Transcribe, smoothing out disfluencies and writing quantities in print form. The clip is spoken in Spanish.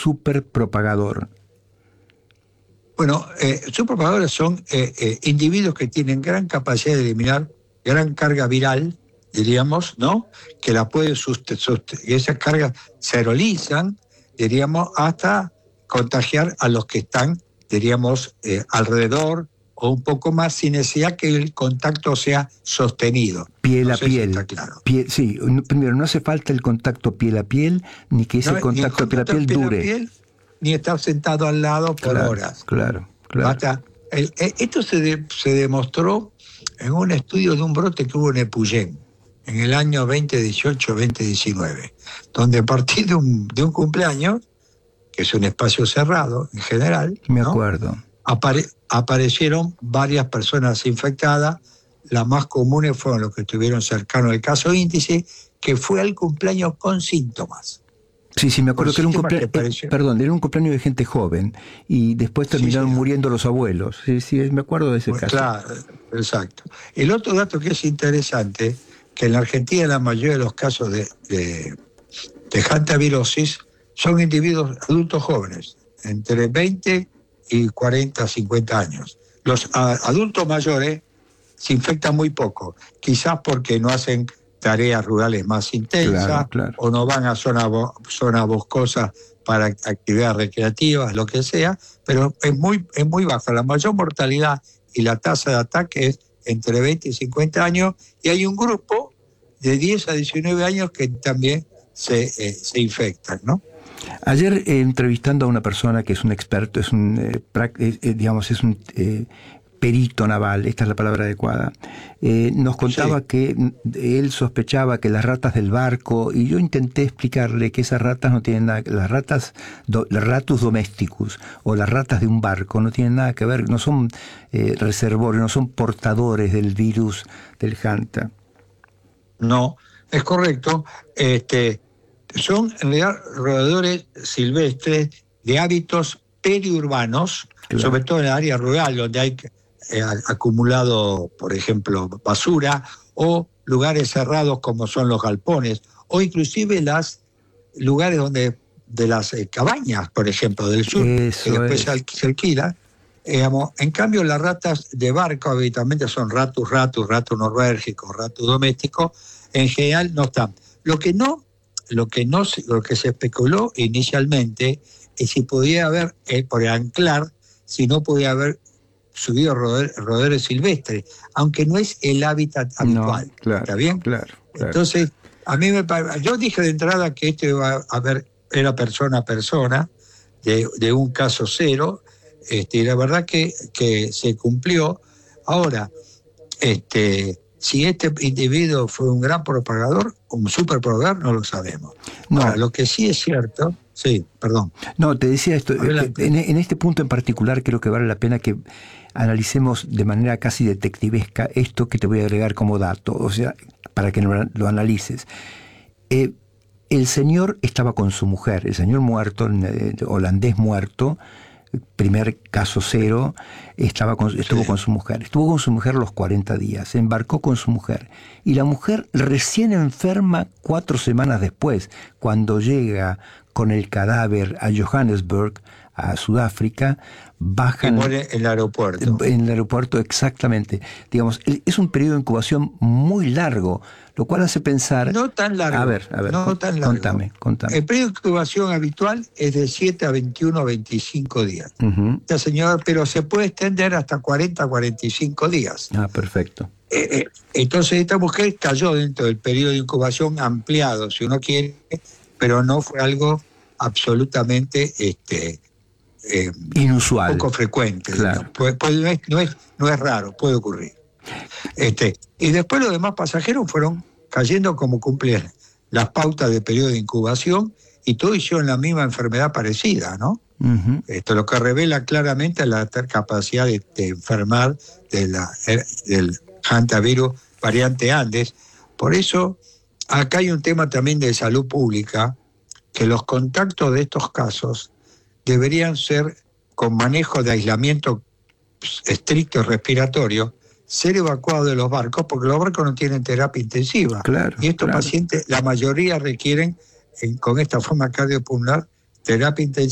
superpropagador? Bueno, superpropagadores son individuos que tienen gran capacidad de eliminar gran carga viral, diríamos, ¿no? Que la pueden y esas cargas se aerolizan, diríamos, hasta contagiar a los que están, diríamos, alrededor o un poco más, sin necesidad que el contacto sea sostenido. Piel No a sé si piel. está claro. Sí, primero, no hace falta el contacto piel a piel, ni que ese contacto piel a piel dure. Ni estar sentado al lado por horas. Claro. Esto se demostró en un estudio de un brote que hubo en Epuyén, en el año 2018-2019, donde a partir de un cumpleaños, que es un espacio cerrado en general, me acuerdo, aparecieron varias personas infectadas. Las más comunes fueron los que estuvieron cercanos al caso índice, que fue al cumpleaños con síntomas. Sí, me acuerdo que era un cumpleaños, era un cumpleaños de gente joven y después terminaron muriendo los abuelos. Sí, me acuerdo de ese caso. Claro, exacto. El otro dato que es interesante, que en la Argentina la mayoría de los casos de hantavirosis son individuos adultos jóvenes, entre 20 y 40, 50 años. Los adultos mayores se infectan muy poco, quizás porque no hacen tareas rurales más intensas, claro. O no van a zonas boscosas para actividades recreativas, lo que sea, pero es muy baja. La mayor mortalidad y la tasa de ataque es entre 20 y 50 años, y hay un grupo de 10 a 19 años que también se infectan, ¿no? Ayer entrevistando a una persona que es un experto, es un perito naval, esta es la palabra adecuada, nos contaba que él sospechaba que las ratas del barco, y yo intenté explicarle que esas ratas no tienen nada, las ratus domesticus o las ratas de un barco no tienen nada que ver, no son reservorios, no son portadores del virus del Hanta. No, es correcto. Son en realidad roedores silvestres de hábitos periurbanos, claro. Sobre todo en el área rural, donde hay acumulado, por ejemplo, basura, o lugares cerrados como son los galpones, o inclusive lugares de las cabañas, por ejemplo, del sur, que después se alquila. En cambio, las ratas de barco habitualmente son ratus norbergicos, ratus domésticos, en general no están. Lo que se especuló inicialmente es si podía haber, por anclar, si no podía haber subido roedores silvestres, aunque no es el hábitat habitual. No, claro, ¿está bien? Claro. Entonces, a mí yo dije de entrada que esto iba a haber, era persona a persona, de un caso cero, y la verdad que se cumplió. Ahora, si este individuo fue un gran propagador, un superpropagador, no lo sabemos. No. Ahora, lo que sí es cierto. Sí, perdón. No, te decía esto, en este punto en particular creo que vale la pena que analicemos de manera casi detectivesca esto que te voy a agregar como dato, o sea, para que lo analices. El señor estaba con su mujer, el señor muerto, holandés muerto, primer caso cero, estuvo con su mujer. Estuvo con su mujer los 40 días, se embarcó con su mujer. Y la mujer recién enferma 4 semanas después, cuando llega con el cadáver a Johannesburg, a Sudáfrica, bajan... Y muere en el aeropuerto. En el aeropuerto, exactamente. Digamos, es un periodo de incubación muy largo, lo cual hace pensar... No tan largo. A ver, no tan largo. Contame. El periodo de incubación habitual es de 7 a 21 o 25 días. Esta señora, pero se puede extender hasta 40 a 45 días. Ah, perfecto. Entonces esta mujer cayó dentro del periodo de incubación ampliado, si uno quiere, pero no fue algo absolutamente inusual, poco frecuente. Claro. No es raro, puede ocurrir. Y después los demás pasajeros fueron cayendo como cumplen las pautas de periodo de incubación, y todos hicieron la misma enfermedad parecida, ¿no? Uh-huh. Lo que revela claramente la capacidad de enfermar del hantavirus variante Andes. Por eso, acá hay un tema también de salud pública, que los contactos de estos casos deberían ser con manejo de aislamiento estricto y respiratorio, ser evacuados de los barcos, porque los barcos no tienen terapia intensiva. Claro, y estos pacientes, la mayoría requieren, con esta forma cardiopulmonar, terapia intensiva